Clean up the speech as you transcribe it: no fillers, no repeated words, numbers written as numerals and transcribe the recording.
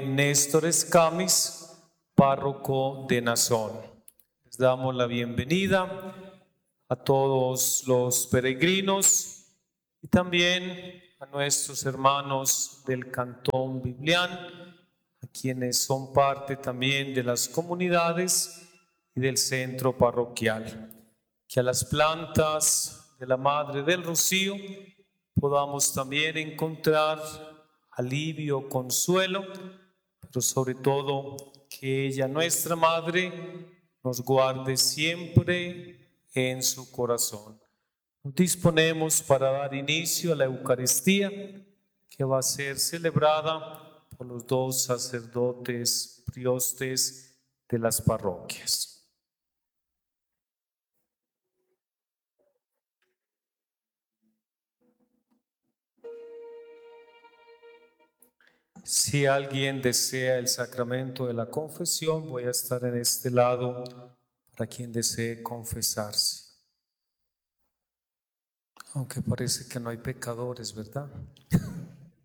Néstor Escamis, párroco de Nazón. Les damos la bienvenida a todos los peregrinos y también a nuestros hermanos del Cantón Biblián, a quienes son parte también de las comunidades y del centro parroquial. Que a las plantas de la Madre del Rocío podamos también encontrar alivio, consuelo, pero sobre todo que ella, nuestra Madre, nos guarde siempre en su corazón. Nos disponemos para dar inicio a la Eucaristía, que va a ser celebrada por los dos sacerdotes priostes de las parroquias. Si alguien desea el sacramento de la confesión, voy a estar en este lado para quien desee confesarse. Aunque parece que no hay pecadores, ¿verdad?